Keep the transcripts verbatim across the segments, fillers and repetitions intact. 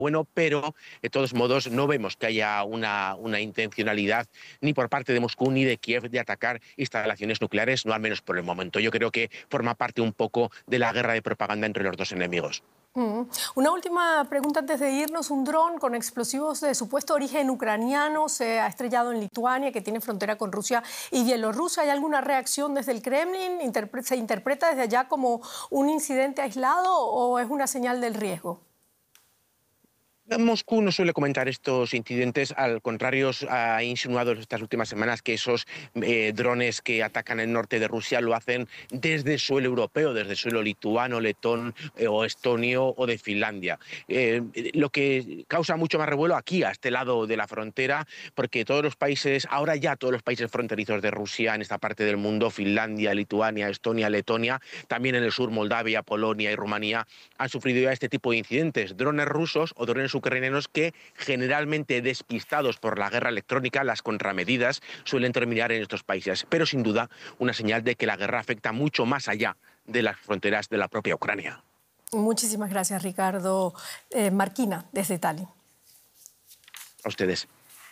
bueno, pero de todos modos no vemos que haya una, una intencionalidad ni por parte de Moscú ni de Kiev de atacar instalaciones nucleares, no al menos por el momento. Yo creo que forma parte un poco de la guerra de propaganda entre los dos enemigos. Mm. Una última pregunta antes de irnos. Un dron con explosivos de supuesto origen ucraniano se ha estrellado en Lituania, que tiene frontera con Rusia y Bielorrusia. ¿Hay alguna reacción desde el Kremlin? ¿Se interpreta desde allá como un incidente aislado o es una señal del riesgo? Moscú no suele comentar estos incidentes, al contrario, ha insinuado estas últimas semanas que esos eh, drones que atacan el norte de Rusia lo hacen desde suelo europeo, desde suelo lituano, letón eh, o estonio o de Finlandia. Eh, lo que causa mucho más revuelo aquí, a este lado de la frontera, porque todos los países, ahora ya todos los países fronterizos de Rusia en esta parte del mundo, Finlandia, Lituania, Estonia, Letonia, también en el sur Moldavia, Polonia y Rumanía, han sufrido ya este tipo de incidentes, drones rusos o drones ucranianos que, generalmente despistados por la guerra electrónica, las contramedidas suelen terminar en estos países. Pero sin duda una señal de que la guerra afecta mucho más allá de las fronteras de la propia Ucrania. Muchísimas gracias, Ricardo eh, Marquina, desde Tallinn. A ustedes.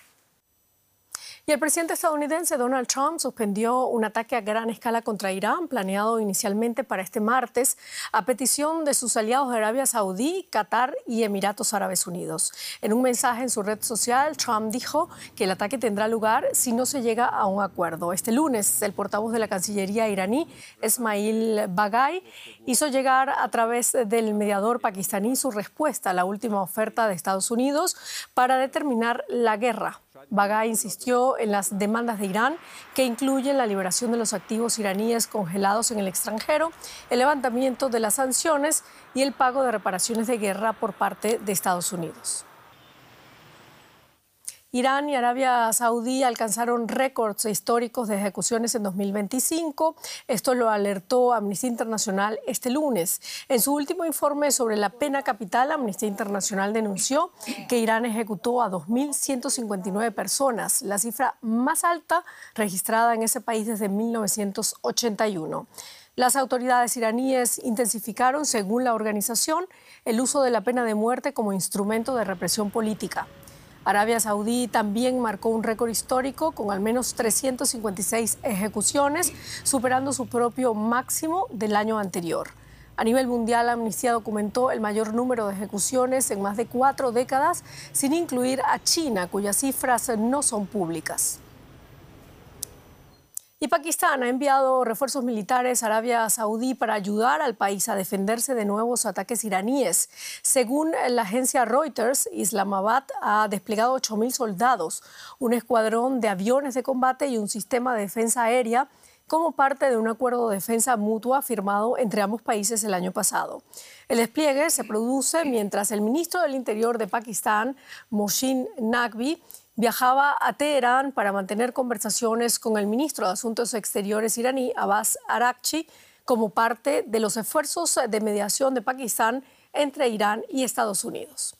Y el presidente estadounidense Donald Trump suspendió un ataque a gran escala contra Irán, planeado inicialmente para este martes, a petición de sus aliados de Arabia Saudí, Qatar y Emiratos Árabes Unidos. En un mensaje en su red social, Trump dijo que el ataque tendrá lugar si no se llega a un acuerdo. Este lunes, el portavoz de la Cancillería iraní, Esmail Baghai, hizo llegar a través del mediador pakistaní su respuesta a la última oferta de Estados Unidos para determinar la guerra. Baghai insistió en las demandas de Irán, que incluyen la liberación de los activos iraníes congelados en el extranjero, el levantamiento de las sanciones y el pago de reparaciones de guerra por parte de Estados Unidos. Irán y Arabia Saudí alcanzaron récords históricos de ejecuciones en dos mil veinticinco. Esto lo alertó Amnistía Internacional este lunes. En su último informe sobre la pena capital, Amnistía Internacional denunció que Irán ejecutó a dos mil ciento cincuenta y nueve personas, la cifra más alta registrada en ese país desde mil novecientos ochenta y uno. Las autoridades iraníes intensificaron, según la organización, el uso de la pena de muerte como instrumento de represión política. Arabia Saudí también marcó un récord histórico con al menos trescientas cincuenta y seis ejecuciones, superando su propio máximo del año anterior. A nivel mundial, Amnistía documentó el mayor número de ejecuciones en más de cuatro décadas, sin incluir a China, cuyas cifras no son públicas. Y Pakistán ha enviado refuerzos militares a Arabia Saudí para ayudar al país a defenderse de nuevos ataques iraníes. Según la agencia Reuters, Islamabad ha desplegado ocho mil soldados, un escuadrón de aviones de combate y un sistema de defensa aérea como parte de un acuerdo de defensa mutua firmado entre ambos países el año pasado. El despliegue se produce mientras el ministro del Interior de Pakistán, Mohsin Naqvi, viajaba a Teherán para mantener conversaciones con el ministro de Asuntos Exteriores iraní, Abbas Araghchi, como parte de los esfuerzos de mediación de Pakistán entre Irán y Estados Unidos.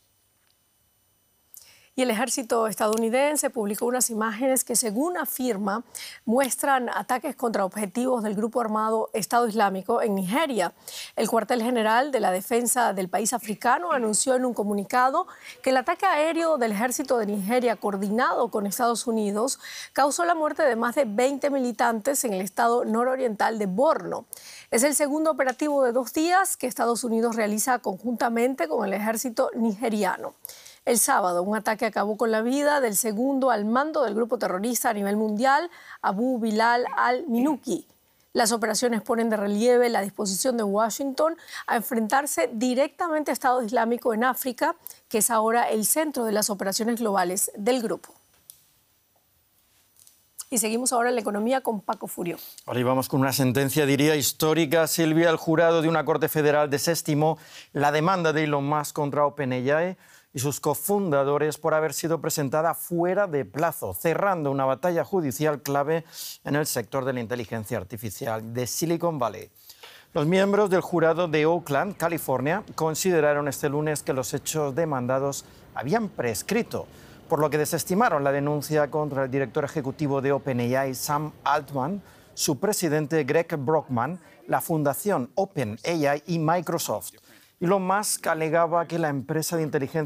Y el ejército estadounidense publicó unas imágenes que, según afirma, muestran ataques contra objetivos del grupo armado Estado Islámico en Nigeria. El cuartel general de la defensa del país africano anunció en un comunicado que el ataque aéreo del ejército de Nigeria, coordinado con Estados Unidos, causó la muerte de más de veinte militantes en el estado nororiental de Borno. Es el segundo operativo de dos días que Estados Unidos realiza conjuntamente con el ejército nigeriano. El sábado, un ataque acabó con la vida del segundo al mando del grupo terrorista a nivel mundial, Abu Bilal al-Minuki. Las operaciones ponen de relieve la disposición de Washington a enfrentarse directamente a Estado Islámico en África, que es ahora el centro de las operaciones globales del grupo. Y seguimos ahora en la economía con Paco Furio. Ahora vamos con una sentencia, diría, histórica. Silvia, el jurado de una corte federal desestimó la demanda de Elon Musk contra OpenAI y sus cofundadores por haber sido presentada fuera de plazo, cerrando una batalla judicial clave en el sector de la inteligencia artificial de Silicon Valley. Los miembros del jurado de Oakland, California, consideraron este lunes que los hechos demandados habían prescrito, por lo que desestimaron la denuncia contra el director ejecutivo de OpenAI, Sam Altman, su presidente Greg Brockman, la fundación OpenAI y Microsoft. Elon Musk alegaba que la empresa de inteligencia